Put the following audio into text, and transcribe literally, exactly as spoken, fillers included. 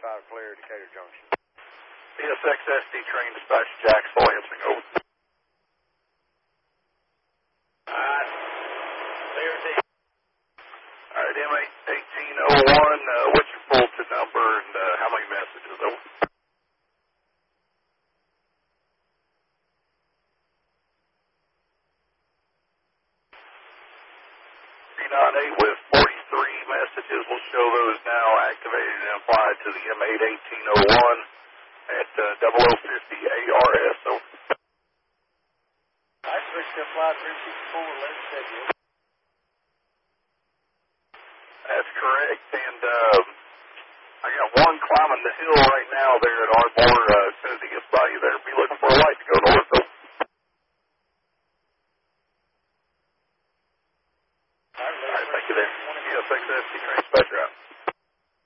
five clear, Decatur Junction. B S X S D train dispatch Jacksonville answering over. Alright, clear D. Alright, M eighteen oh one, uh, what's your bulletin number and uh, how many messages? Over. three ninety-eight with forty-three messages. We'll show those now activated and applied to the M eight eighteen oh one at uh, double oh fifty A R S. Over. I switched to flight three sixty-four, eleven schedule. That's correct, and um, I got one climbing the hill right now there at Ardmore. Uh, as soon as he gets by you there,